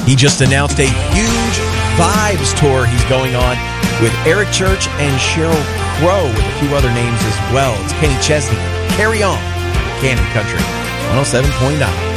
He just announced a huge Vibes tour he's going on with Eric Church and Sheryl Crow with a few other names as well. It's Kenny Chesney. Carry On. Cannon Country 107.9.